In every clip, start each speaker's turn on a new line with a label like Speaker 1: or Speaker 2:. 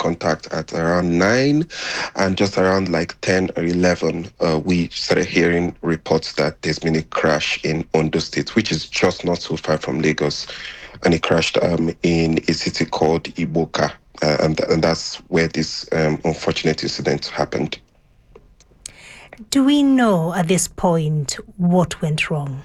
Speaker 1: contact at around 9, and just around like 10 or 11, we started hearing reports that there's been a crash in Ondo State, which is just not so far from Lagos, and it crashed in a city called Iboka, and that's where this unfortunate incident happened.
Speaker 2: Do we know at this point what went wrong?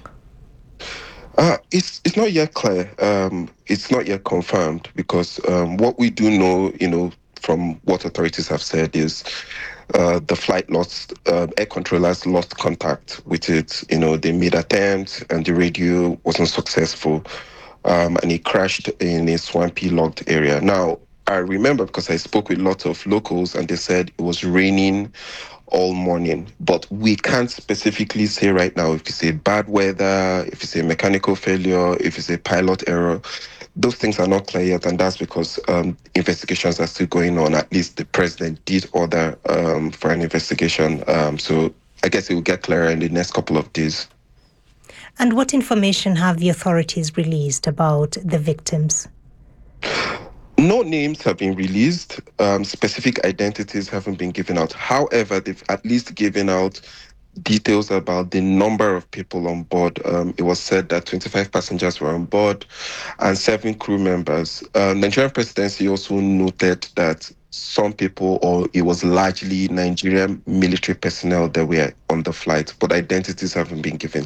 Speaker 1: It's not yet clear. It's not yet confirmed because what we do know, from what authorities have said is the flight lost, air controllers lost contact with it. They made attempts and the radio wasn't successful, and it crashed in a swampy, locked area. Now, I remember because I spoke with lots of locals and they said it was raining all morning, but we can't specifically say right now if it's a bad weather, if it's a mechanical failure, if it's a pilot error. Those things are not clear yet, and that's because investigations are still going on. At least the president did order for an investigation. So I guess it will get clearer in the next couple of days.
Speaker 2: And what information have the authorities released about the victims?
Speaker 1: No names have been released. Specific identities haven't been given out. However, they've at least given out details about the number of people on board. It was said that 25 passengers were on board and 7 crew members. Nigerian presidency also noted that some people, or it was largely Nigerian military personnel that were on the flight, but identities haven't been given.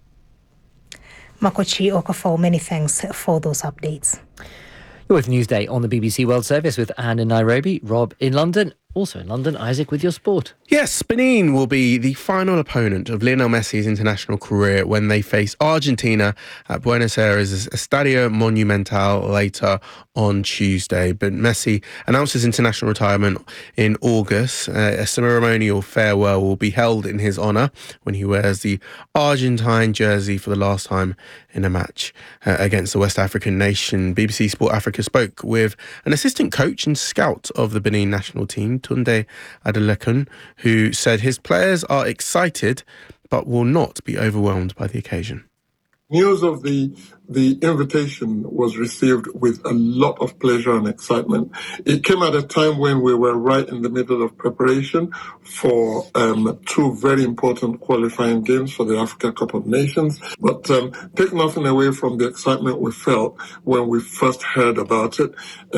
Speaker 2: Makochi Okafor, many thanks for those updates.
Speaker 3: You're with Newsday on the BBC World Service with Anne in Nairobi, Rob in London. Also in London, Isaac with your sport.
Speaker 4: Yes, Benin will be the final opponent of Lionel Messi's international career when they face Argentina at Buenos Aires' Estadio Monumental later on Tuesday. But Messi announced his international retirement in August. A ceremonial farewell will be held in his honour when he wears the Argentine jersey for the last time in a match against the West African nation. BBC Sport Africa spoke with an assistant coach and scout of the Benin national team, Tunde Adelekun, who said his players are excited but will not be overwhelmed by the occasion.
Speaker 5: News of the invitation was received with a lot of pleasure and excitement. It came at a time when we were right in the middle of preparation for 2 very important qualifying games for the Africa Cup of Nations. But take nothing away from the excitement we felt when we first heard about it.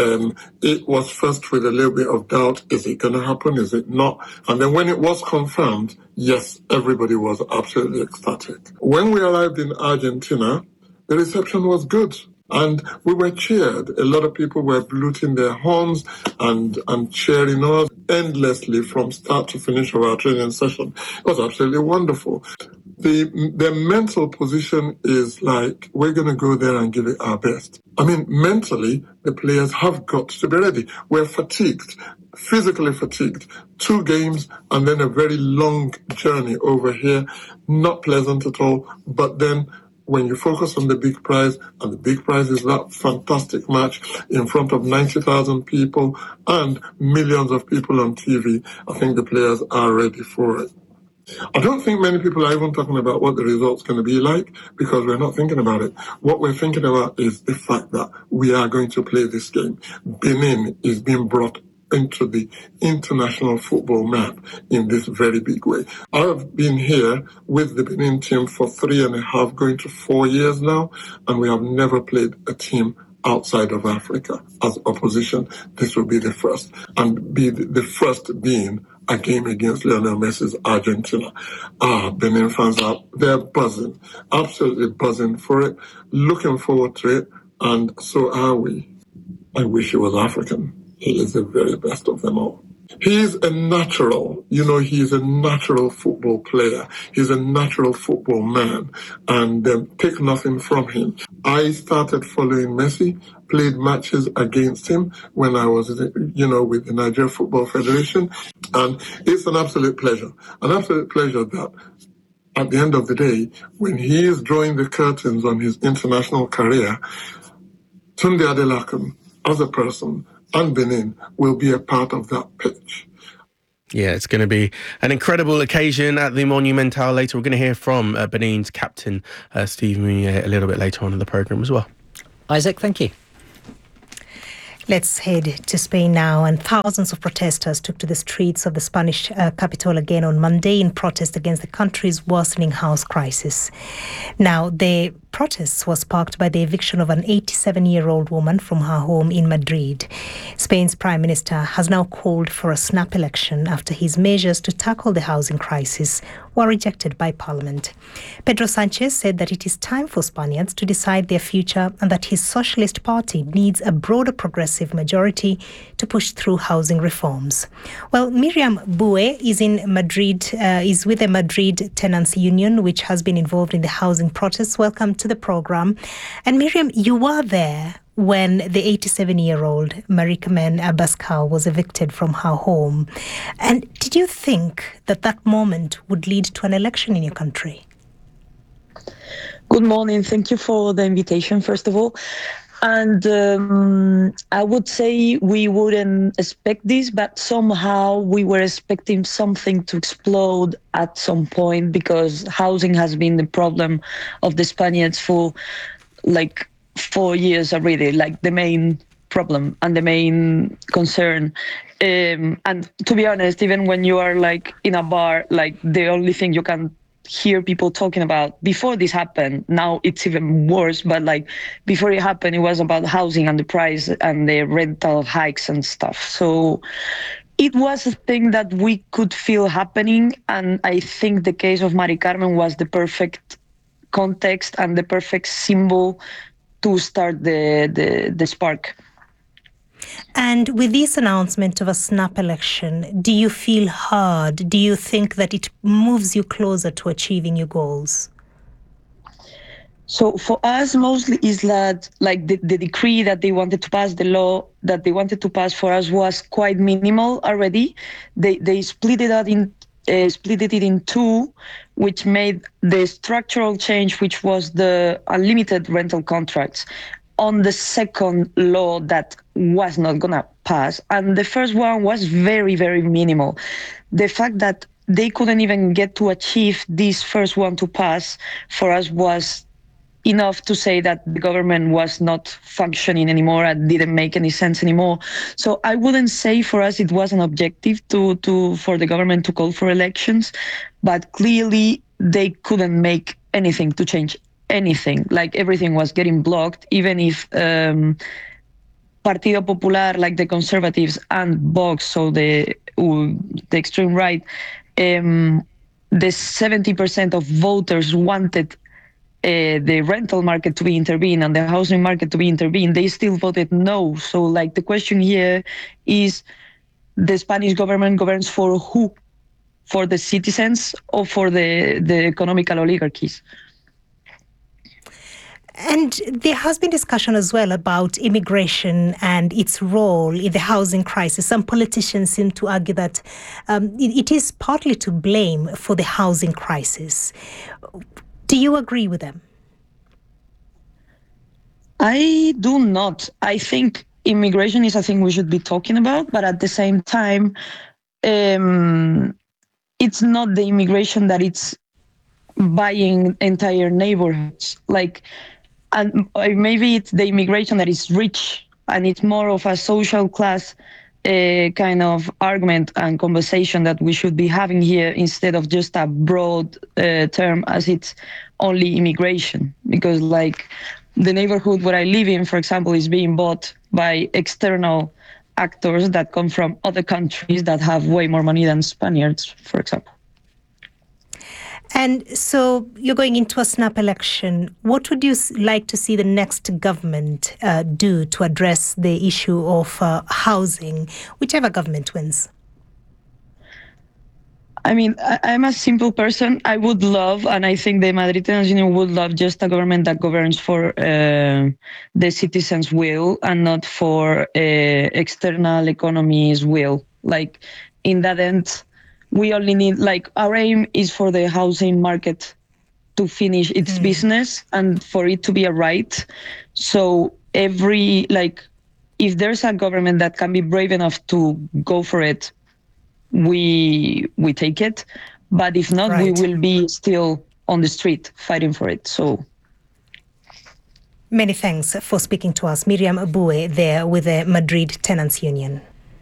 Speaker 5: It was first with a little bit of doubt. Is it going to happen? Is it not? And then when it was confirmed, yes, everybody was absolutely ecstatic. When we arrived in Argentina, the reception was good and we were cheered. A lot of people were bluting their horns and cheering us endlessly from start to finish of our training session. It was absolutely wonderful. The mental position is like, we're going to go there and give it our best. I mean, mentally, the players have got to be ready. We're fatigued, physically fatigued. 2 games and then a very long journey over here. Not pleasant at all. But then when you focus on the big prize, and the big prize is that fantastic match in front of 90,000 people and millions of people on TV, I think the players are ready for it. I don't think many people are even talking about what the result's going to be like because we're not thinking about it. What we're thinking about is the fact that we are going to play this game. Benin is being brought into the international football map in this very big way. I've been here with the Benin team for 3.5, going to 4 years now, and we have never played a team outside of Africa as opposition. This will be the first, and be the first being a game against Lionel Messi's Argentina. Benin fans they're buzzing, absolutely buzzing for it, looking forward to it, and so are we. I wish he was African. He is the very best of them all. He's a natural, he's a natural football player. He's a natural football man, and take nothing from him. I started following Messi, played matches against him when I was, with the Nigeria Football Federation, and it's an absolute pleasure that at the end of the day, when he is drawing the curtains on his international career, Tunde Adelakun, as a person, and Benin will be a part of that pitch.
Speaker 4: Yeah, it's going to be an incredible occasion at the Monumental later. We're going to hear from Benin's captain, Steve Mounier, a little bit later on in the programme as well.
Speaker 3: Isaac, thank you.
Speaker 2: Let's head to Spain now. And thousands of protesters took to the streets of the Spanish capital again on Monday in protest against the country's worsening house crisis. Now, the protests was sparked by the eviction of an 87-year-old woman from her home in Madrid. Spain's Prime Minister has now called for a snap election after his measures to tackle the housing crisis were rejected by Parliament. Pedro Sanchez said that it is time for Spaniards to decide their future and that his Socialist Party needs a broader progressive majority to push through housing reforms. Well, Miriam Bue is in Madrid, is with the Madrid Tenants Union, which has been involved in the housing protests. Welcome to the program. And Miriam, you were there when the 87-year-old Marie Carmen Abascal was evicted from her home. And did you think that that moment would lead to an election in your country?
Speaker 6: Good morning. Thank you for the invitation, first of all. And I would say we wouldn't expect this, but somehow we were expecting something to explode at some point, because housing has been the problem of the Spaniards for like 4 years already, like the main problem and the main concern. And to be honest, even when you are like in a bar, like the only thing you can hear people talking about before this happened, now it's even worse, but like before it happened, it was about housing and the price and the rental hikes and stuff. So it was a thing that we could feel happening. And I think the case of Mari Carmen was the perfect context and the perfect symbol to start the spark.
Speaker 2: And with this announcement of a snap election, do you feel heard? Do you think that it moves you closer to achieving your goals?
Speaker 6: So for us, mostly is that like the decree that they wanted to pass, the law that they wanted to pass for us was quite minimal already. They split it in two, which made the structural change, which was the unlimited rental contracts, on the second law that was not gonna pass. And the first one was very, very minimal. The fact that they couldn't even get to achieve this first one to pass for us was enough to say that the government was not functioning anymore and didn't make any sense anymore. So I wouldn't say for us it was an objective for the government to call for elections, but clearly they couldn't make anything to change anything. Like everything was getting blocked, even if Partido Popular, like the Conservatives, and Vox, so the extreme right, the 70% of voters wanted the rental market to be intervened and the housing market to be intervened, they still voted no. So like the question here is, the Spanish government governs for who? For the citizens or for the economical oligarchies?
Speaker 2: And there has been discussion as well about immigration and its role in the housing crisis. Some politicians seem to argue that it is partly to blame for the housing crisis. Do you agree with them?
Speaker 6: I do not. I think immigration is a thing we should be talking about, but at the same time, it's not the immigration that it's buying entire neighborhoods. Like, and maybe it's the immigration that is rich, and it's more of a social class kind of argument and conversation that we should be having here, instead of just a broad term as it's only immigration. Because like the neighborhood where I live in, for example, is being bought by external actors that come from other countries that have way more money than Spaniards, for example.
Speaker 2: And so you're going into a snap election. What would you like to see the next government do to address the issue of housing, whichever government wins?
Speaker 6: I mean, I'm a simple person. I would love, and I think the Madrid Tenants Union would love, just a government that governs for the citizens' will and not for external economy's will. Like, in that end, we only need, like, our aim is for the housing market to finish its business and for it to be a right. So if there's a government that can be brave enough to go for it, we take it. But if not, we will be still on the street fighting for it. So,
Speaker 2: Many thanks for speaking to us. Miriam Abue there with the Madrid Tenants Union.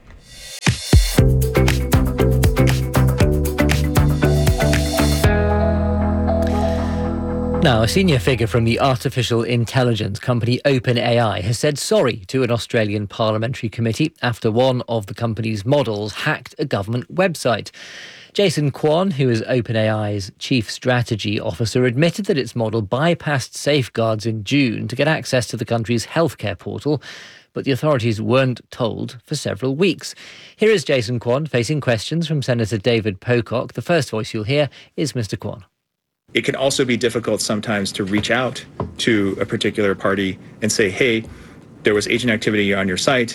Speaker 3: Now, a senior figure from the artificial intelligence company OpenAI has said sorry to an Australian parliamentary committee after one of the company's models hacked a government website. Jason Kwon, who is OpenAI's chief strategy officer, admitted that its model bypassed safeguards in June to get access to the country's healthcare portal, but the authorities weren't told for several weeks. Here is Jason Kwon facing questions from Senator David Pocock. The first voice you'll hear is Mr. Kwon.
Speaker 7: It can also be difficult sometimes to reach out to a particular party and say, hey, there was agent activity on your site,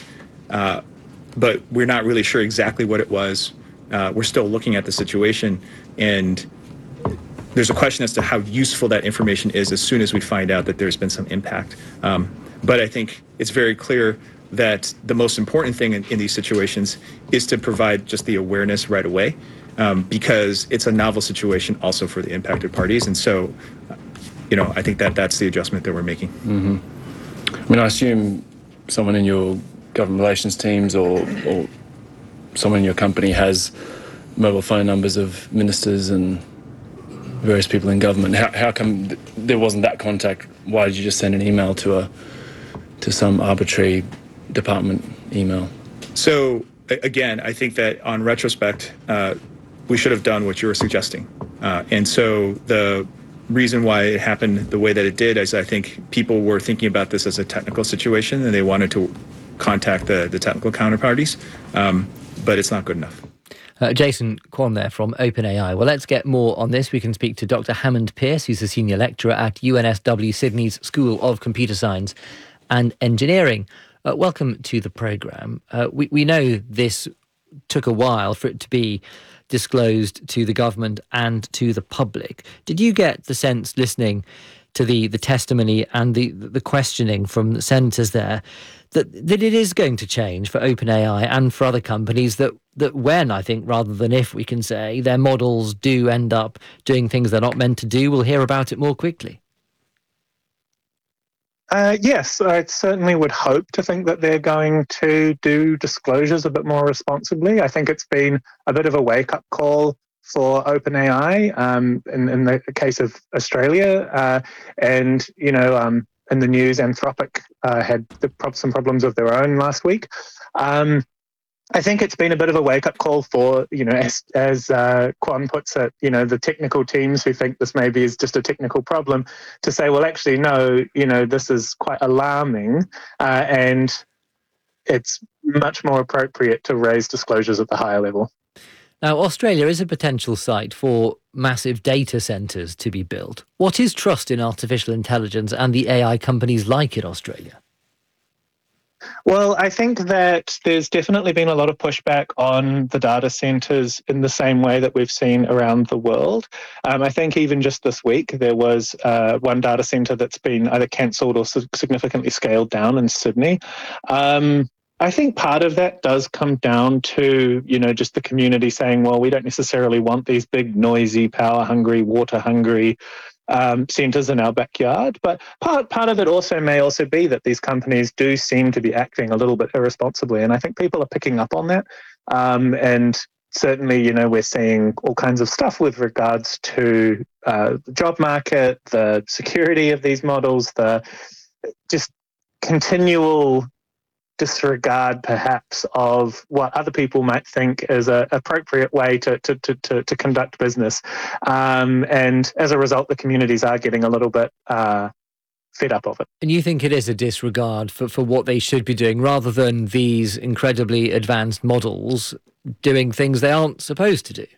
Speaker 7: but we're not really sure exactly what it was. We're still looking at the situation, and there's a question as to how useful that information is as soon as we find out that there's been some impact. But I think it's very clear that the most important thing in these situations is to provide just the awareness right away. Because it's a novel situation also for the impacted parties. And so, I think that's the adjustment that we're making.
Speaker 8: Mm-hmm. I mean, I assume someone in your government relations teams or someone in your company has mobile phone numbers of ministers and various people in government. How come there wasn't that contact? Why did you just send an email to some arbitrary department email?
Speaker 7: So, again, I think that on retrospect, we should have done what you were suggesting. And so the reason why it happened the way that it did is I think people were thinking about this as a technical situation and they wanted to contact the technical counterparties, but it's not good enough.
Speaker 3: Jason Kwon there from OpenAI. Well, let's get more on this. We can speak to Dr. Hammond Pearce, who's a senior lecturer at UNSW Sydney's School of Computer Science and Engineering. Welcome to the programme. We know this took a while for it to be disclosed to the government and to the public. Did you get the sense, listening to the testimony and the questioning from the senators there, that it is going to change for OpenAI and for other companies, that when, I think, rather than if, we can say, their models do end up doing things they're not meant to do, we'll hear about it more quickly?
Speaker 9: Yes, I certainly would hope to think that they're going to do disclosures a bit more responsibly. I think it's been a bit of a wake-up call for OpenAI in the case of Australia. In the news, Anthropic had some problems of their own last week. I think it's been a bit of a wake-up call for, as Kwon puts it, the technical teams who think this maybe is just a technical problem, to say, well, actually, no, this is quite alarming, and it's much more appropriate to raise disclosures at the higher level.
Speaker 3: Now, Australia is a potential site for massive data centres to be built. What is trust in artificial intelligence and the AI companies like it, Australia?
Speaker 9: Well, I think that there's definitely been a lot of pushback on the data centres in the same way that we've seen around the world. I think even just this week, there was one data centre that's been either cancelled or significantly scaled down in Sydney. I think part of that does come down to, just the community saying, well, we don't necessarily want these big, noisy, power-hungry, water-hungry centres in our backyard. But part of it also may also be that these companies do seem to be acting a little bit irresponsibly. And I think people are picking up on that. And certainly, we're seeing all kinds of stuff with regards to the job market, the security of these models, the just continual disregard perhaps of what other people might think is an appropriate way to conduct business. And as a result, the communities are getting a little bit fed up of it.
Speaker 3: And you think it is a disregard for what they should be doing, rather than these incredibly advanced models doing things they aren't supposed to do?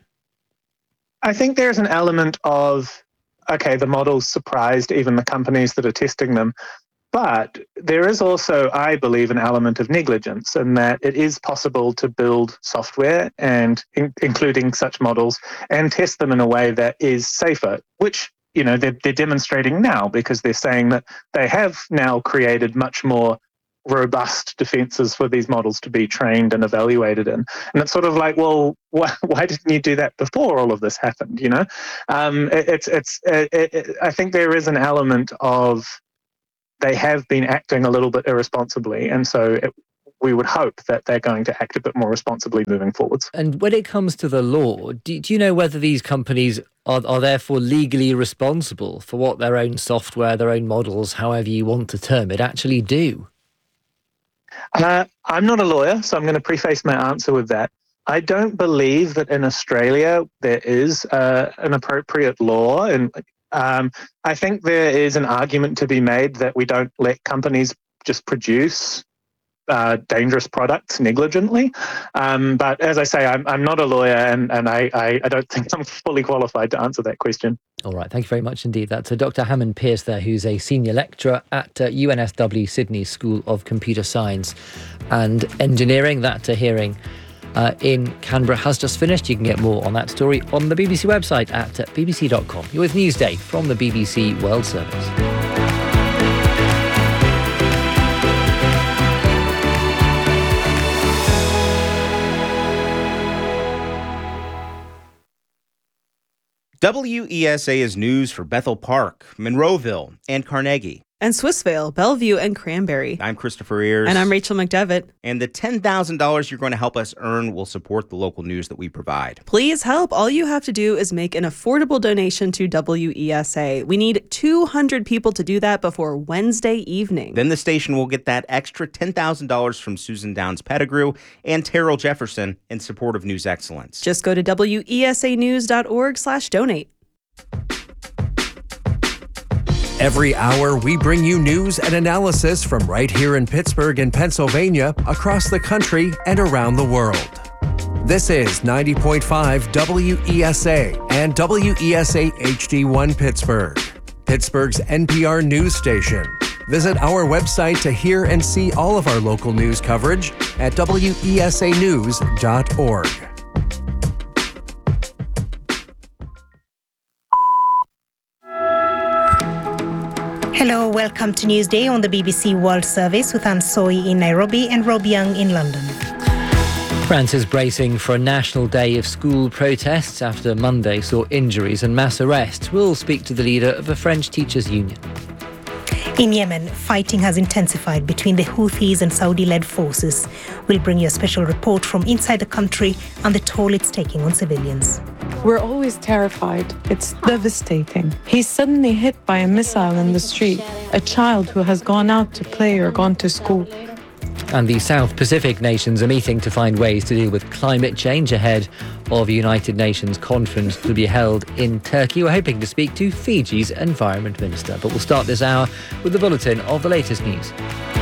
Speaker 9: I think there's an element of, okay, the models surprised even the companies that are testing them. But there is also, I believe, an element of negligence in that it is possible to build software and including such models and test them in a way that is safer, which, they're demonstrating now, because they're saying that they have now created much more robust defenses for these models to be trained and evaluated in. And it's sort of like, well, why didn't you do that before all of this happened? I think there is an element of they have been acting a little bit irresponsibly, and so we would hope that they're going to act a bit more responsibly moving forwards.
Speaker 3: And when it comes to the law, do you know whether these companies are therefore legally responsible for what their own software, their own models, however you want to term it, actually do?
Speaker 9: I'm not a lawyer, so I'm going to preface my answer with that. I don't believe that in Australia there is an appropriate law, and I think there is an argument to be made that we don't let companies just produce dangerous products negligently. But as I say, I'm not a lawyer, and I don't think I'm fully qualified to answer that question.
Speaker 3: All right, thank you very much indeed. That's Dr. Hammond Pearce there, who's a senior lecturer at UNSW Sydney School of Computer Science and Engineering. That hearing in Canberra has just finished. You can get more on that story on the BBC website at bbc.com. You're with Newsday from the BBC World Service.
Speaker 10: WESA is news for Bethel Park, Monroeville, and Carnegie.
Speaker 11: And Swissvale, Bellevue, and Cranberry.
Speaker 10: I'm Christopher Ayers.
Speaker 11: And I'm Rachel McDevitt.
Speaker 10: And the $10,000 you're going to help us earn will support the local news that we provide.
Speaker 11: Please help. All you have to do is make an affordable donation to WESA. We need 200 people to do that before Wednesday evening.
Speaker 10: Then the station will get that extra $10,000 from Susan Downs Pettigrew and Terrell Jefferson in support of news excellence.
Speaker 11: Just go to wesanews.org/donate.
Speaker 12: Every hour, we bring you news and analysis from right here in Pittsburgh and Pennsylvania, across the country, and around the world. This is 90.5 WESA and WESA HD1 Pittsburgh, Pittsburgh's NPR news station. Visit our website to hear and see all of our local news coverage at wesanews.org.
Speaker 2: Hello, welcome to Newsday on the BBC World Service with Anne Soy in Nairobi and Rob Young in London.
Speaker 3: France is bracing for a national day of school protests after Monday saw injuries and mass arrests. We'll speak to the leader of the French Teachers Union.
Speaker 2: In Yemen, fighting has intensified between the Houthis and Saudi-led forces. We'll bring you a special report from inside the country and the toll it's taking on civilians.
Speaker 13: We're always terrified. It's devastating. He's suddenly hit by a missile in the street, a child who has gone out to play or gone to school.
Speaker 3: And the South Pacific nations are meeting to find ways to deal with climate change ahead of a United Nations conference to be held in Turkey. We're hoping to speak to Fiji's Environment Minister. But we'll start this hour with the bulletin of the latest news.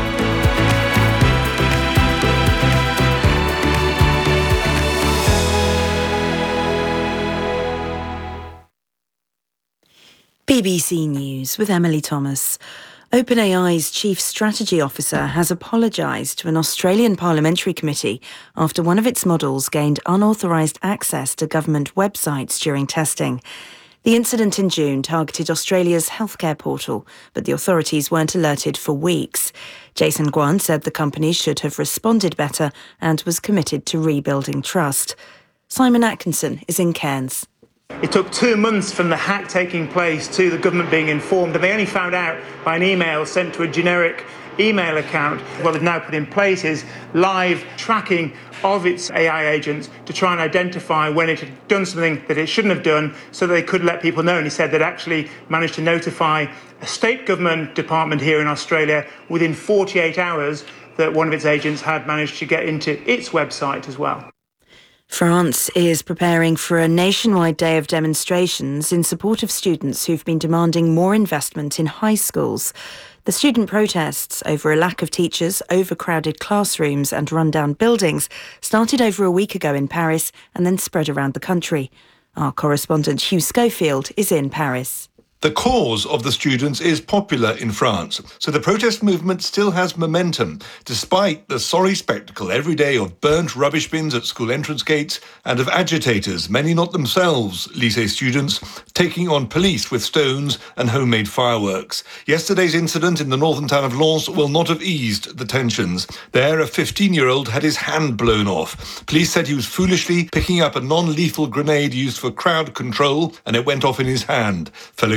Speaker 14: BBC News with Emily Thomas. OpenAI's Chief Strategy Officer has apologised to an Australian parliamentary committee after one of its models gained unauthorised access to government websites during testing. The incident in June targeted Australia's healthcare portal, but the authorities weren't alerted for weeks. Jason Guan said the company should have responded better and was committed to rebuilding trust. Simon Atkinson is in Cairns.
Speaker 15: It took 2 months from the hack taking place to the government being informed, and they only found out by an email sent to a generic email account. What they've now put in place is live tracking of its AI agents to try and identify when it had done something that it shouldn't have done so that they could let people know. And he said they'd actually managed to notify a state government department here in Australia within 48 hours that one of its agents had managed to get into its website as well.
Speaker 14: France is preparing for a nationwide day of demonstrations in support of students who've been demanding more investment in high schools. The student protests over a lack of teachers, overcrowded classrooms and rundown buildings started over a week ago in Paris and then spread around the country. Our correspondent Hugh Schofield is in Paris.
Speaker 16: The cause of the students is popular in France, so the protest movement still has momentum, despite the sorry spectacle every day of burnt rubbish bins at school entrance gates and of agitators, many not themselves lycée students, taking on police with stones and homemade fireworks. Yesterday's incident in the northern town of Lens will not have eased the tensions. There, a 15-year-old had his hand blown off. Police said he was foolishly picking up a non-lethal grenade used for crowd control, and it went off in his hand. Fellow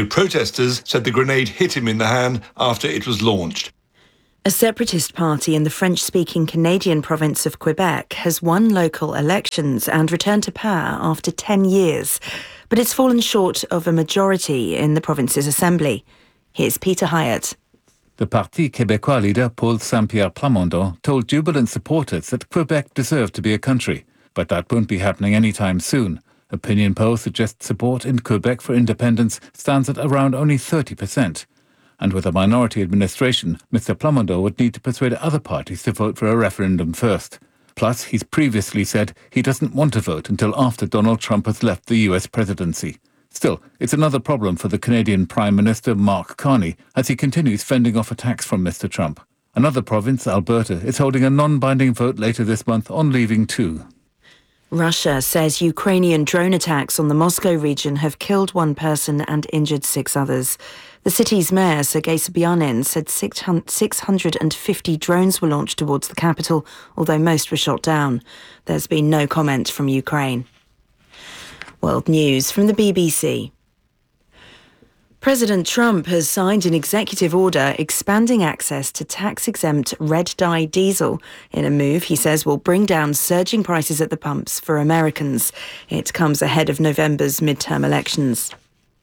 Speaker 16: protesters said the grenade hit him in the hand after it was launched.
Speaker 14: A separatist party in the French-speaking Canadian province of Quebec has won local elections and returned to power after 10 years, but it's fallen short of a majority in the province's assembly. Here's Peter Hyatt.
Speaker 17: The Parti Québécois leader, Paul Saint-Pierre Plamondon, told jubilant supporters that Quebec deserved to be a country, but that won't be happening anytime soon. Opinion polls suggest support in Quebec for independence stands at around only 30%. And with a minority administration, Mr. Plamondon would need to persuade other parties to vote for a referendum first. Plus, he's previously said he doesn't want to vote until after Donald Trump has left the US presidency. Still, it's another problem for the Canadian Prime Minister Mark Carney as he continues fending off attacks from Mr. Trump. Another province, Alberta, is holding a non-binding vote later this month on leaving too.
Speaker 14: Russia says Ukrainian drone attacks on the Moscow region have killed one person and injured 6 others. The city's mayor, Sergei Sobyanin, said 650 drones were launched towards the capital, although most were shot down. There's been no comment from Ukraine. World News from the BBC. President Trump has signed an executive order expanding access to tax-exempt red-dye diesel in a move he says will bring down surging prices at the pumps for Americans. It comes ahead of November's midterm elections.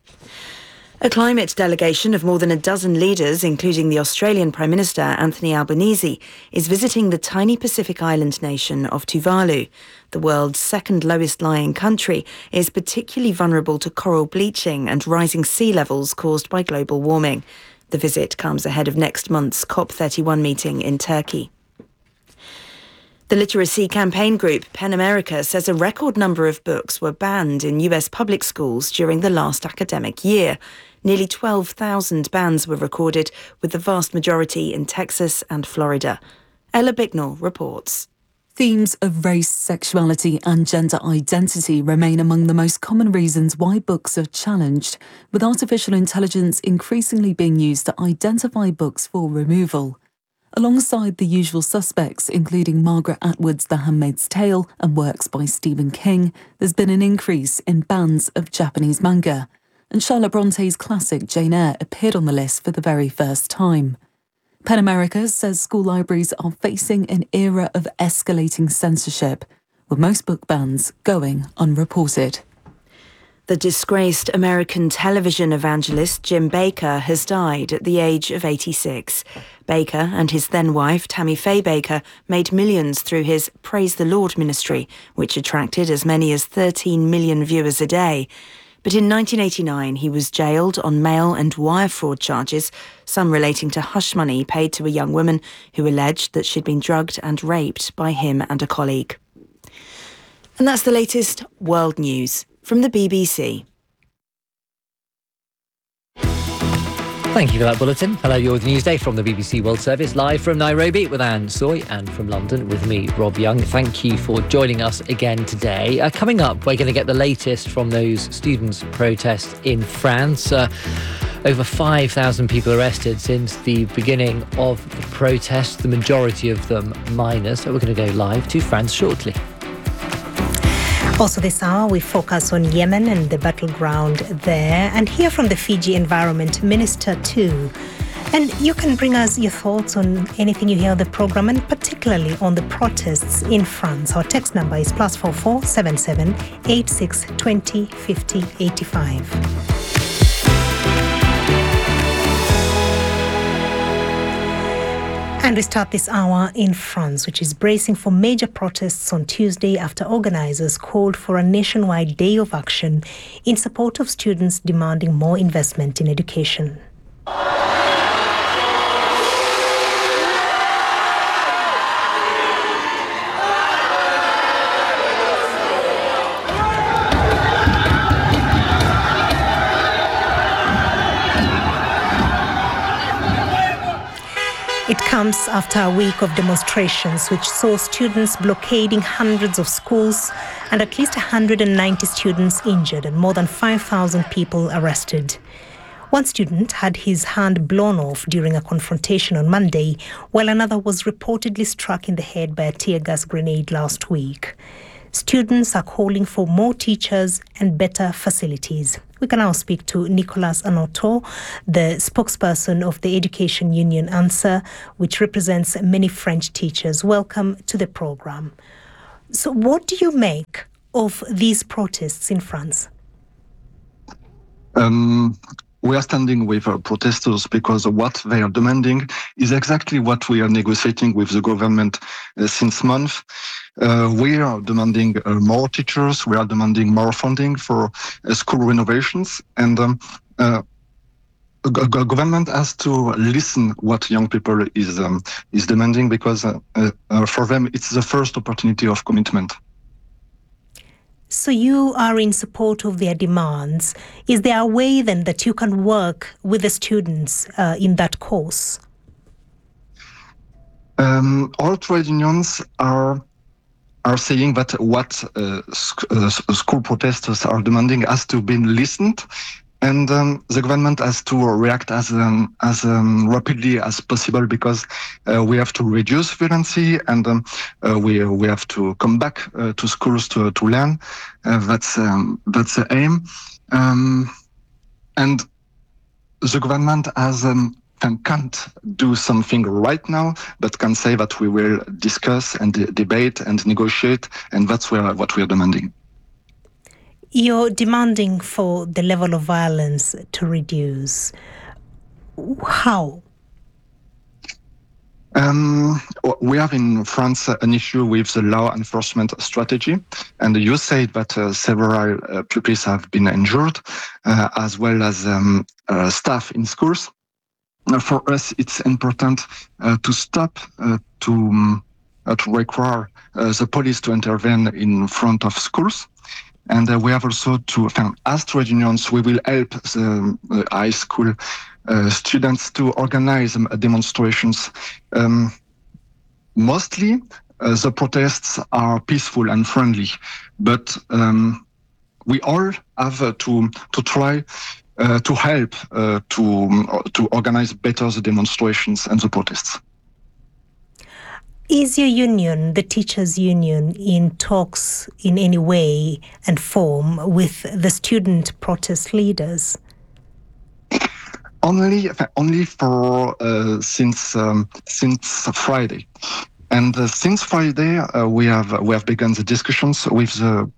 Speaker 14: A climate delegation of more than a dozen leaders, including the Australian Prime Minister Anthony Albanese, is visiting the tiny Pacific island nation of Tuvalu. The world's second lowest lying country is particularly vulnerable to coral bleaching and rising sea levels caused by global warming. The visit comes ahead of next month's COP31 meeting in Turkey. The literacy campaign group PEN America says a record number of books were banned in US public schools during the last academic year. Nearly 12,000 bans were recorded, with the vast majority in Texas and Florida. Ella Bicknell reports.
Speaker 18: Themes of race, sexuality and gender identity remain among the most common reasons why books are challenged, with artificial intelligence increasingly being used to identify books for removal. Alongside the usual suspects, including Margaret Atwood's The Handmaid's Tale and works by Stephen King, there's been an increase in bans of Japanese manga. And Charlotte Bronte's classic Jane Eyre appeared on the list for the very first time. PEN America says school libraries are facing an era of escalating censorship, with most book bans going unreported.
Speaker 14: The disgraced American television evangelist Jim Bakker has died at the age of 86. Bakker and his then-wife Tammy Faye Bakker made millions through his Praise the Lord ministry, which attracted as many as 13 million viewers a day. But in 1989, he was jailed on mail and wire fraud charges, some relating to hush money paid to a young woman who alleged that she'd been drugged and raped by him and a colleague. And that's the latest world news from the BBC.
Speaker 3: Thank you for that bulletin. Hello, you're with Newsday from the BBC World Service, live from Nairobi with Anne Soy, and from London with me, Rob Young. Thank you for joining us again today. Coming up, we're going to get the latest from those students' protests in France. Over 5,000 people arrested since the beginning of the protests, the majority of them minors. So we're going to go live to France shortly.
Speaker 2: Also this hour, we focus on Yemen and the battleground there, and hear from the Fiji Environment Minister too. And you can bring us your thoughts on anything you hear on the programme, and particularly on the protests in France. Our text number is +44 77 86 20 50 85. And we start this hour in France, which is bracing for major protests on Tuesday after organisers called for a nationwide day of action in support of students demanding more investment in education. It comes after a week of demonstrations which saw students blockading hundreds of schools and at least 190 students injured and more than 5,000 people arrested. One student had his hand blown off during a confrontation on Monday, while another was reportedly struck in the head by a tear gas grenade last week. Students are calling for more teachers and better facilities. We can now speak to Nicolas Anoto, the spokesperson of the Education Union ANSA, which represents many French teachers. Welcome to the program. So what do you make of these protests in France?
Speaker 19: We are standing with protesters because what they are demanding is exactly what we are negotiating with the government since months. We are demanding more teachers. We are demanding more funding for school renovations, and government has to listen what young people is demanding, because for them it's the first opportunity of commitment.
Speaker 2: So you are in support of their demands. Is there a way then that you can work with the students in that cause?
Speaker 19: All trade unions are saying that what school protesters are demanding has to be listened, and the government has to react as rapidly as possible, because we have to reduce violency, and we have to come back to schools to learn. That's the aim, and the government can't do something right now, but can say that we will discuss and debate and negotiate, and that's what we are demanding.
Speaker 2: You're demanding for the level of violence to reduce. How?
Speaker 19: We have in France an issue with the law enforcement strategy, and you said that several pupils have been injured, as well as staff in schools. For us, it's important to stop to require the police to intervene in front of schools. And we have also to, as trade unions, we will help the high school students to organize demonstrations. Mostly, the protests are peaceful and friendly, but we all have to try to help to organize better the demonstrations and the protests.
Speaker 2: Is your union, the teachers' union, in talks in any way and form with the student protest leaders?
Speaker 19: Only for since Friday, and since Friday we have begun the discussions with the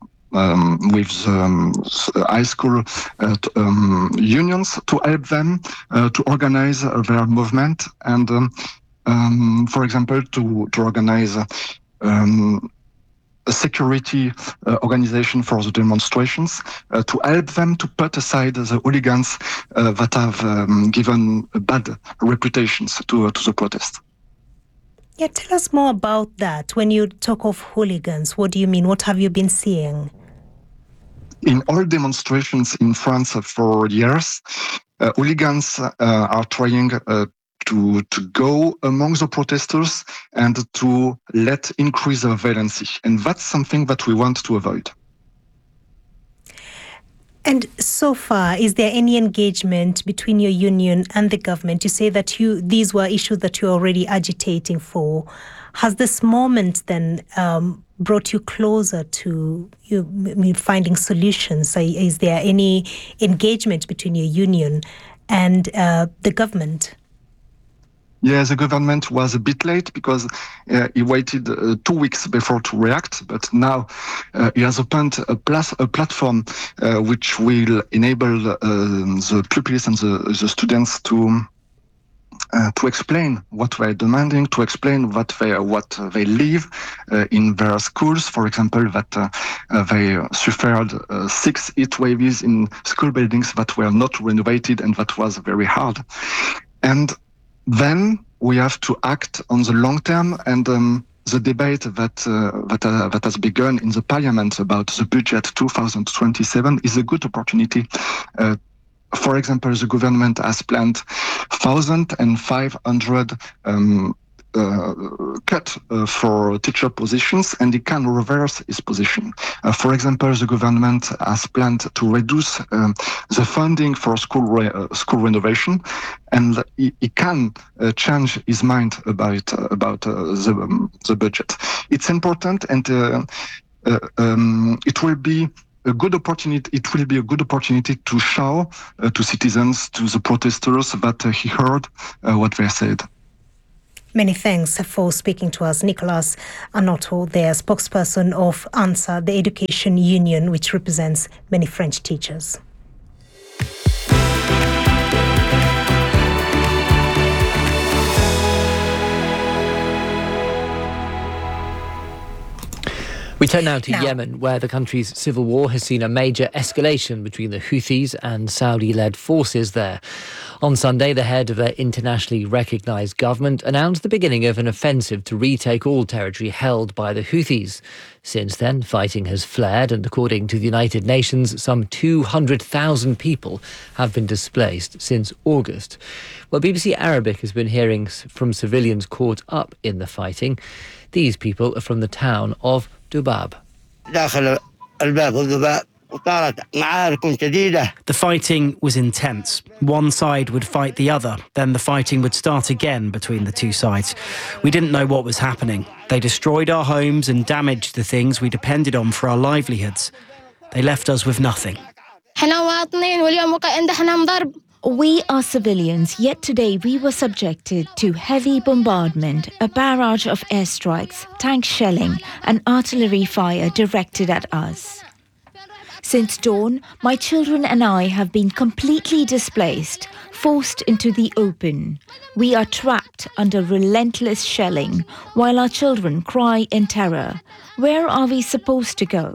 Speaker 19: high school unions to help them to organize their movement, and for example to organize a security organization for the demonstrations, to help them to put aside the hooligans that have given bad reputations to the protest.
Speaker 2: Yeah, tell us more about that. When you talk of hooligans, what do you mean? What have you been seeing?
Speaker 19: In all demonstrations in France for years, hooligans are trying to go among the protesters and to let increase the violence. And that's something that we want to avoid.
Speaker 2: And so far, is there any engagement between your union and the government? You say that these were issues that you're already agitating for. Has this moment then brought you closer to finding solutions? Is there any engagement between your union and the government?
Speaker 19: Yeah, the government was a bit late because he waited 2 weeks before to react, but now he has opened a platform which will enable the pupils and the students to explain what they're demanding, to explain what they live in their schools. For example, that they suffered 6 heat waves in school buildings that were not renovated, and that was very hard. And then we have to act on the long term, and the debate that has begun in the parliament about the budget 2027 is a good opportunity. For example, the government has planned 1,500 cut for teacher positions, and it can reverse its position. For example, the government has planned to reduce the funding for school renovation, and it can change his mind about the budget. It's important, and it will be a good opportunity. It will be a good opportunity to show to citizens, to the protesters, that he heard what they said.
Speaker 2: Many thanks for speaking to us. Nicolas Anoto, the spokesperson of ANSA, the education union, which represents many French teachers.
Speaker 3: We turn now to Yemen, where the country's civil war has seen a major escalation between the Houthis and Saudi-led forces there. On Sunday, the head of their internationally recognised government announced the beginning of an offensive to retake all territory held by the Houthis. Since then, fighting has flared, and according to the United Nations, some 200,000 people have been displaced since August. Well, BBC Arabic has been hearing from civilians caught up in the fighting. These people are from the town of Dubab.
Speaker 20: The fighting was intense. One side would fight the other, then the fighting would start again between the two sides. We didn't know what was happening. They destroyed our homes and damaged the things we depended on for our livelihoods. They left us with nothing.
Speaker 21: We are civilians, yet today we were subjected to heavy bombardment, a barrage of airstrikes, tank shelling and artillery fire directed at us. Since dawn, my children and I have been completely displaced, forced into the open. We are trapped under relentless shelling, while our children cry in terror. Where are we supposed to go?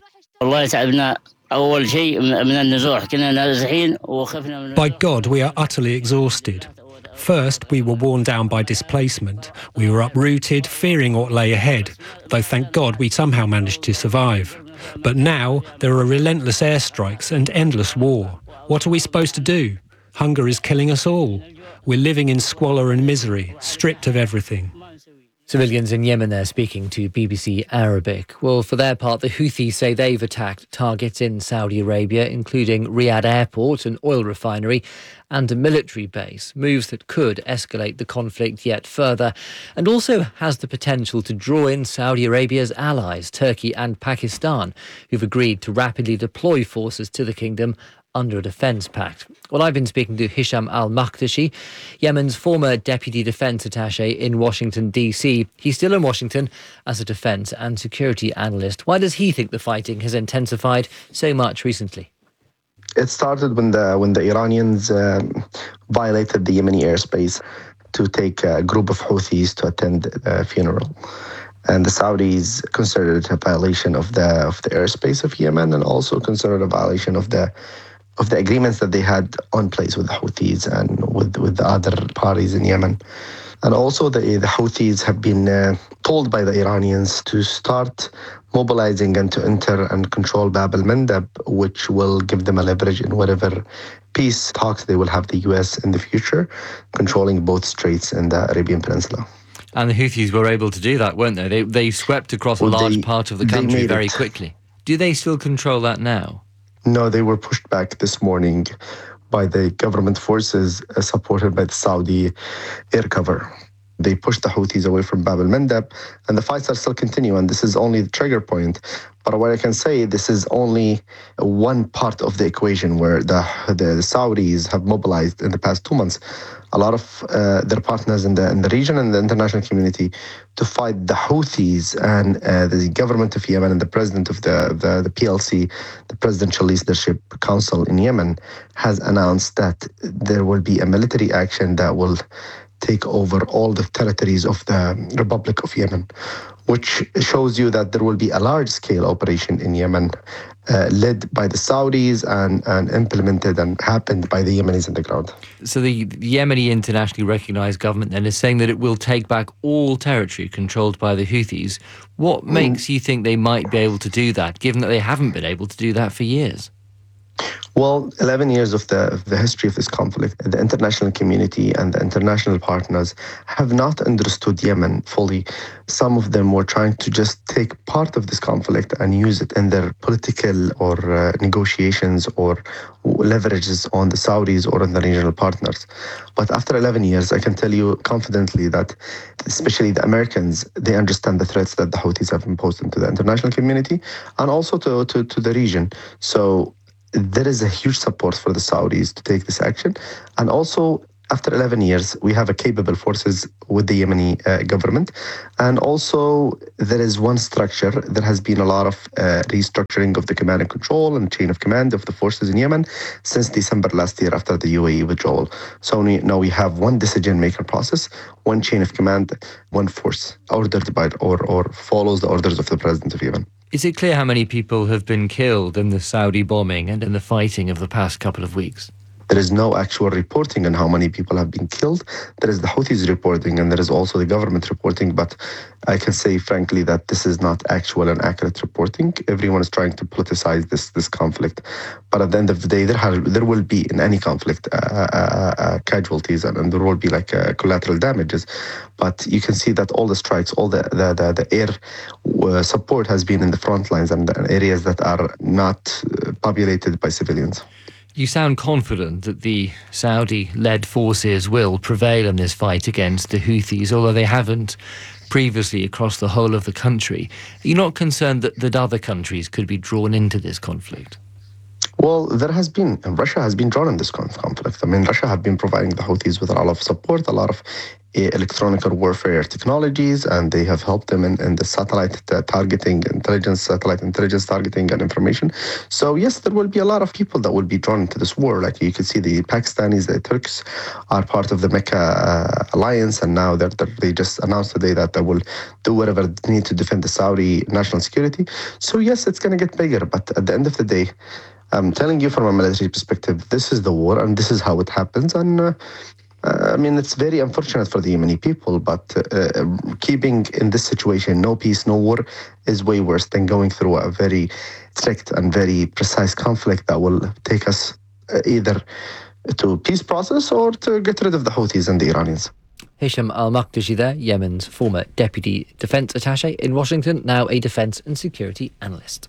Speaker 22: By God, we are utterly exhausted. First, we were worn down by displacement. We were uprooted, fearing what lay ahead, though thank God we somehow managed to survive. But now, there are relentless airstrikes and endless war. What are we supposed to do? Hunger is killing us all. We're living in squalor and misery, stripped of everything.
Speaker 3: Civilians in Yemen there speaking to BBC Arabic. Well, for their part, the Houthis say they've attacked targets in Saudi Arabia, including Riyadh Airport, an oil refinery, and a military base, moves that could escalate the conflict yet further, and also has the potential to draw in Saudi Arabia's allies, Turkey and Pakistan, who've agreed to rapidly deploy forces to the kingdom under a defence pact. Well, I've been speaking to Hisham al-Maktashi, Yemen's former deputy defence attaché in Washington, D.C. He's still in Washington as a defence and security analyst. Why does he think the fighting has intensified so much recently?
Speaker 23: It started when the Iranians violated the Yemeni airspace to take a group of Houthis to attend a funeral. And the Saudis considered it a violation of the airspace of Yemen, and also considered a violation of the agreements that they had on place with the Houthis and with the other parties in Yemen. And also the Houthis have been told by the Iranians to start mobilizing and to enter and control Bab al-Mandab, which will give them a leverage in whatever peace talks they will have the US in the future, controlling both straits in the Arabian Peninsula.
Speaker 3: And the Houthis were able to do that, weren't they? They swept across a large part of the country very quickly. Do they still control that now?
Speaker 23: No, they were pushed back this morning by the government forces supported by the Saudi air cover. They pushed the Houthis away from Bab al-Mandab, and the fights are still continuing. This is only the trigger point. But what I can say, this is only one part of the equation where the Saudis have mobilized in the past 2 months a lot of their partners in the region and the international community to fight the Houthis, and the government of Yemen and the president of the PLC, the Presidential Leadership Council in Yemen, has announced that there will be a military action that will take over all the territories of the Republic of Yemen, which shows you that there will be a large-scale operation in Yemen led by the Saudis and implemented and happened by the Yemenis on the ground.
Speaker 3: So the Yemeni internationally recognised government then is saying that it will take back all territory controlled by the Houthis. What makes you think they might be able to do that, given that they haven't been able to do that for years?
Speaker 23: Well, 11 years of the history of this conflict, the international community and the international partners have not understood Yemen fully. Some of them were trying to just take part of this conflict and use it in their political or negotiations or leverages on the Saudis or on the regional partners. But after 11 years, I can tell you confidently that especially the Americans, they understand the threats that the Houthis have imposed into the international community and also to the region. So there is a huge support for the Saudis to take this action. And also, after 11 years, we have a capable forces with the Yemeni government. And also, there is one structure. There has been a lot of restructuring of the command and control and chain of command of the forces in Yemen since December last year after the UAE withdrawal. So now we have one decision-maker process, one chain of command, one force ordered by or follows the orders of the president of Yemen.
Speaker 3: Is it clear how many people have been killed in the Saudi bombing and in the fighting of the past couple of weeks?
Speaker 23: There is no actual reporting on how many people have been killed. There is the Houthis reporting and there is also the government reporting, but I can say frankly that this is not actual and accurate reporting. Everyone is trying to politicize this conflict. But at the end of the day, there will be in any conflict casualties and there will be like collateral damages. But you can see that all the strikes, all the air support has been in the front lines and areas that are not populated by civilians.
Speaker 3: You sound confident that the Saudi-led forces will prevail in this fight against the Houthis, although they haven't previously across the whole of the country. Are you not concerned that other countries could be drawn into this conflict?
Speaker 23: Well, Russia has been drawn in this conflict. I mean, Russia have been providing the Houthis with a lot of support, a lot of electronic warfare technologies, and they have helped them in the satellite targeting, satellite intelligence targeting and information. So yes, there will be a lot of people that will be drawn into this war. Like you can see the Pakistanis, the Turks are part of the Mecca alliance, and now they just announced today that they will do whatever they need to defend the Saudi national security. So yes, it's going to get bigger, but at the end of the day, I'm telling you from a military perspective, this is the war and this is how it happens. And I mean, it's very unfortunate for the Yemeni people, but keeping in this situation, no peace, no war, is way worse than going through a very strict and very precise conflict that will take us either to a peace process or to get rid of the Houthis and the Iranians.
Speaker 3: Hisham Al-Makdisi there, Yemen's former deputy defence attaché in Washington, now a defence and security analyst.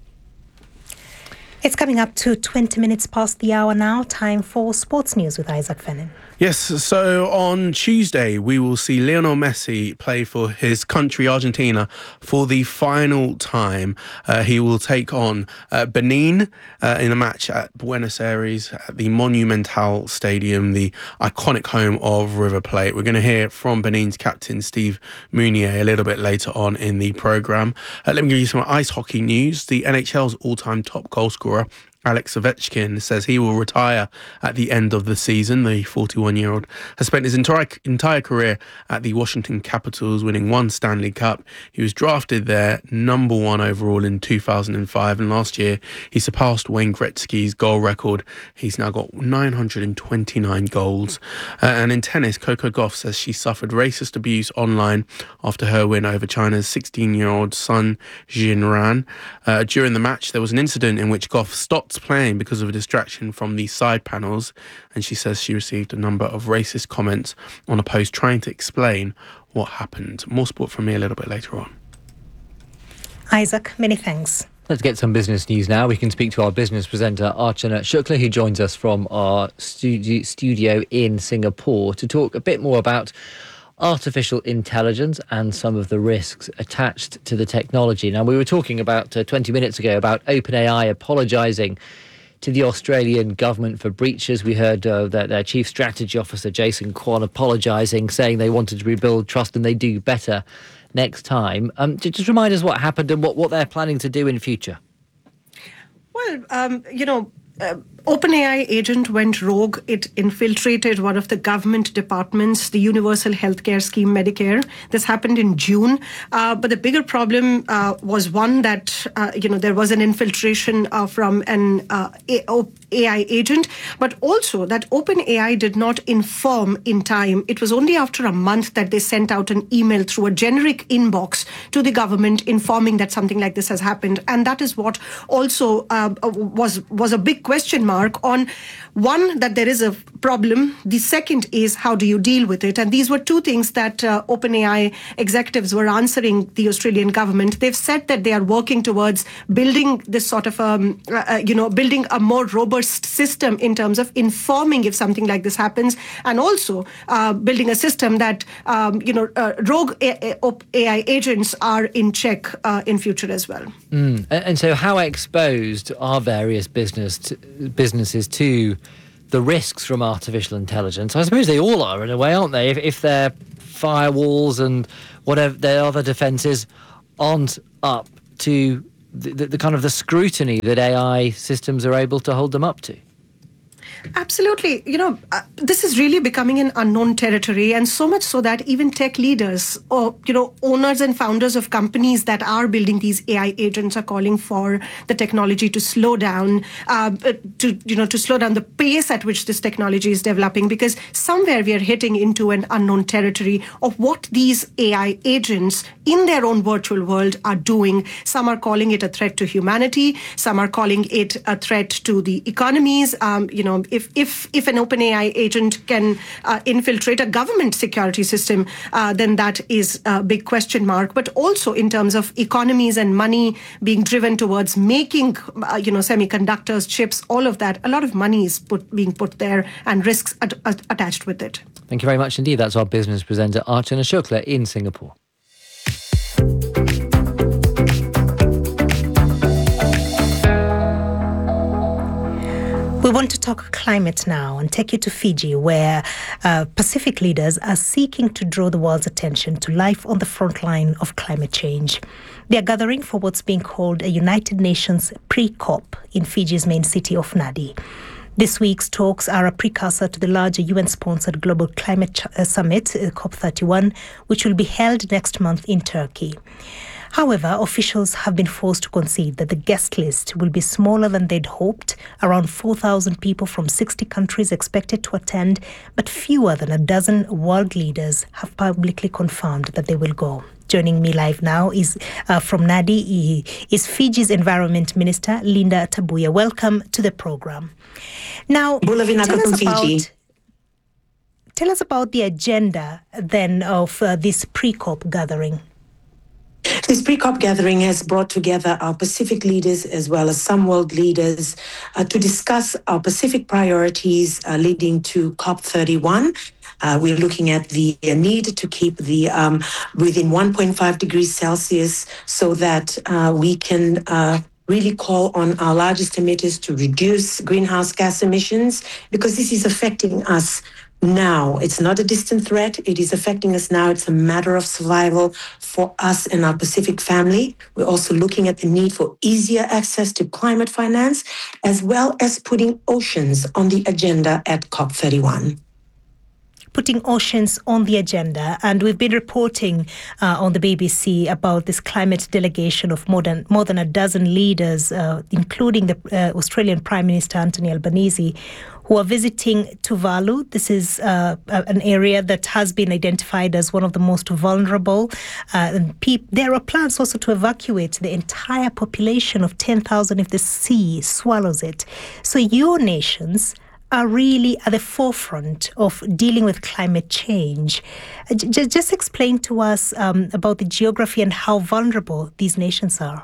Speaker 2: It's coming up to 20 minutes past the hour now. Time for sports news with Isaac Fennin.
Speaker 1: Yes, so on Tuesday, we will see Lionel Messi play for his country, Argentina, for the final time. He will take on Benin in a match at Buenos Aires at the Monumental Stadium, the iconic home of River Plate. We're going to hear from Benin's captain, Steve Mounier, a little bit later on in the programme. Let me give you some ice hockey news. The NHL's all-time top goal scorer, Alex Ovechkin, says he will retire at the end of the season. The 41-year-old has spent his entire career at the Washington Capitals, winning 1 Stanley Cup. He was drafted there number 1 overall in 2005, and last year he surpassed Wayne Gretzky's goal record. He's now got 929 goals. And in tennis, Coco Gauff says she suffered racist abuse online after her win over China's 16-year-old Sun Jinran. During the match, there was an incident in which Gauff stopped playing because of a distraction from the side panels, and she says she received a number of racist comments on a post trying to explain what happened. More sport from me a little bit later on.
Speaker 2: Isaac, many thanks.
Speaker 3: Let's get some business news now. We can speak to our business presenter, Archana Shukla, who joins us from our studio in Singapore to talk a bit more about artificial intelligence and some of the risks attached to the technology. Now, we were talking about 20 minutes ago about OpenAI apologising to the Australian government for breaches. We heard their chief strategy officer, Jason Kwan, apologising, saying they wanted to rebuild trust and they do better next time. Just remind us what happened and what they're planning to do in future.
Speaker 4: Well, OpenAI agent went rogue. It infiltrated one of the government departments, the Universal Healthcare Scheme, Medicare. This happened in June. But the bigger problem was one that, there was an infiltration from an AI agent, but also that OpenAI did not inform in time. It was only after a month that they sent out an email through a generic inbox to the government informing that something like this has happened. And that is what also was a big question mark mark on, one, that there is a problem. The second is, how do you deal with it? And these were two things that OpenAI executives were answering the Australian government. They've said that they are working towards building this sort of, building a more robust system in terms of informing if something like this happens, and also building a system that, rogue AI agents are in check in future as well.
Speaker 3: And so how exposed are various businesses to the risks from artificial intelligence? I suppose they all are in a way, aren't they? If their firewalls and whatever their other defences aren't up to the kind of the scrutiny that AI systems are able to hold them up to.
Speaker 4: Absolutely. This is really becoming an unknown territory, and so much so that even tech leaders or, owners and founders of companies that are building these AI agents are calling for the technology to slow down, to slow down the pace at which this technology is developing, because somewhere we are hitting into an unknown territory of what these AI agents in their own virtual world are doing. Some are calling it a threat to humanity. Some are calling it a threat to the economies. If an OpenAI agent can infiltrate a government security system, then that is a big question mark. But also in terms of economies and money being driven towards making, semiconductors, chips, all of that, a lot of money is being put there and risks attached with it.
Speaker 3: Thank you very much indeed. That's our business presenter, Archana Shukla in Singapore.
Speaker 2: We want to talk climate now and take you to Fiji, where Pacific leaders are seeking to draw the world's attention to life on the front line of climate change. They are gathering for what's being called a United Nations pre-COP in Fiji's main city of Nadi. This week's talks are a precursor to the larger UN-sponsored Global Climate Summit, COP31, which will be held next month in Turkey. However, officials have been forced to concede that the guest list will be smaller than they'd hoped, around 4,000 people from 60 countries expected to attend, but fewer than a dozen world leaders have publicly confirmed that they will go. Joining me live now is from Nadi is Fiji's Environment Minister, Linda Tabuya. Welcome to the program. Now, tell us about the agenda then of this pre-COP gathering.
Speaker 5: This pre-COP gathering has brought together our Pacific leaders as well as some world leaders to discuss our Pacific priorities leading to COP31. We're looking at the need to keep the within 1.5 degrees Celsius so that we can really call on our largest emitters to reduce greenhouse gas emissions, because this is affecting us now. It's not a distant threat. It is affecting us now. It's a matter of survival for us and our Pacific family. We're also looking at the need for easier access to climate finance, as well as putting oceans on the agenda at COP31.
Speaker 2: Putting oceans on the agenda. And we've been reporting on the BBC about this climate delegation of more than a dozen leaders, including the Australian Prime Minister Anthony Albanese, who are visiting Tuvalu. This is an area that has been identified as one of the most vulnerable. There are plans also to evacuate the entire population of 10,000 if the sea swallows it. So your nations are really at the forefront of dealing with climate change. Just explain to us about the geography and how vulnerable these nations are.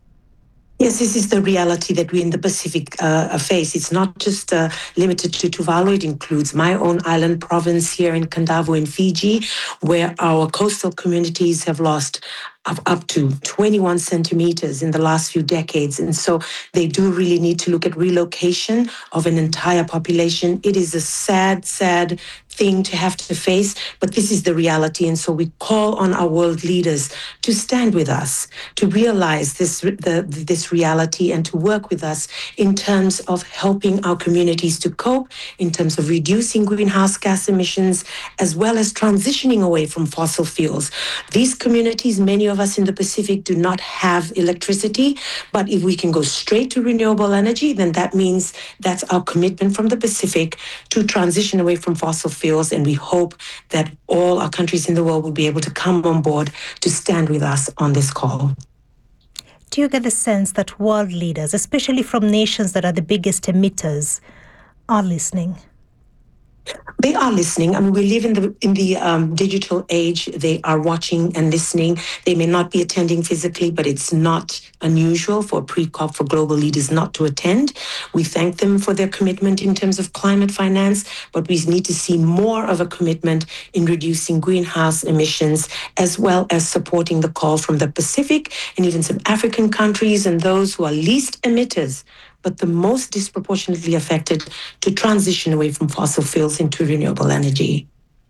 Speaker 5: Yes, this is the reality that we in the Pacific face. It's not just limited to Tuvalu. It includes my own island province here in Kandavo in Fiji, where our coastal communities have lost up to 21 centimeters in the last few decades. And so they do really need to look at relocation of an entire population. It is a sad, sad thing to have to face, but this is the reality. And so we call on our world leaders to stand with us, to realize this reality and to work with us in terms of helping our communities to cope, in terms of reducing greenhouse gas emissions, as well as transitioning away from fossil fuels. These communities, many of us in the Pacific, do not have electricity, but if we can go straight to renewable energy, then that means that's our commitment from the Pacific to transition away from fossil fuels, and we hope that all our countries in the world will be able to come on board to stand with us on this call.
Speaker 2: do you get the sense that world leaders, especially from nations that are the biggest emitters, are listening?
Speaker 5: They are listening. I mean, we live in the digital age. They are watching and listening. They may not be attending physically, but it's not unusual for pre-COP for global leaders not to attend. We thank them for their commitment in terms of climate finance, but we need to see more of a commitment in reducing greenhouse emissions, as well as supporting the call from the Pacific and even some African countries and those who are least emitters, but the most disproportionately affected, to transition away from fossil fuels into renewable energy.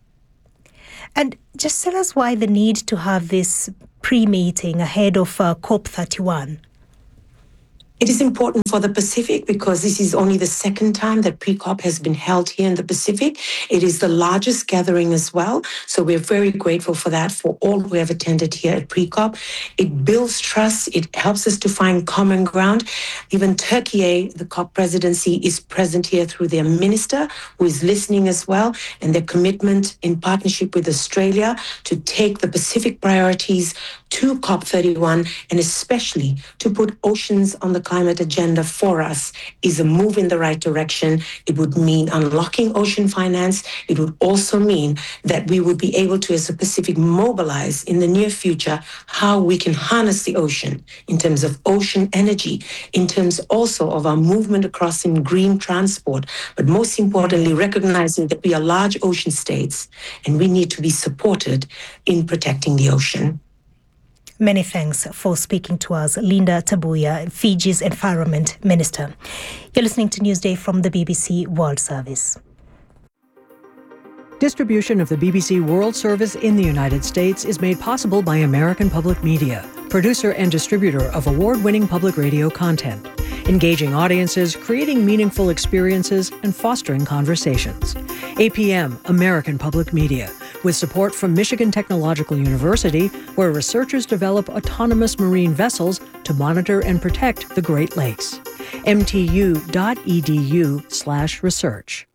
Speaker 2: And just tell us why the need to have this pre-meeting ahead of COP31.
Speaker 5: It is important for the Pacific because this is only the second time that pre-COP has been held here in the Pacific. It is the largest gathering as well. So we're very grateful for that, for all who have attended here at pre-COP. It builds trust. It helps us to find common ground. Even Turkey, the COP presidency, is present here through their minister, who is listening as well, and their commitment in partnership with Australia to take the Pacific priorities to COP31, and especially to put oceans on the climate agenda for us, is a move in the right direction. It would mean unlocking ocean finance. It would also mean that we would be able to, as a Pacific, mobilize in the near future how we can harness the ocean in terms of ocean energy, in terms also of our movement across in green transport, but most importantly, recognizing that we are large ocean states and we need to be supported in protecting the ocean.
Speaker 2: Many thanks for speaking to us, Linda Tabuya, Fiji's Environment Minister. You're listening to Newsday from the BBC World Service.
Speaker 6: Distribution of the BBC World Service in the United States is made possible by American Public Media, producer and distributor of award-winning public radio content, engaging audiences, creating meaningful experiences, and fostering conversations. APM, American Public Media, with support from Michigan Technological University, where researchers develop autonomous marine vessels to monitor and protect the Great Lakes. mtu.edu/research.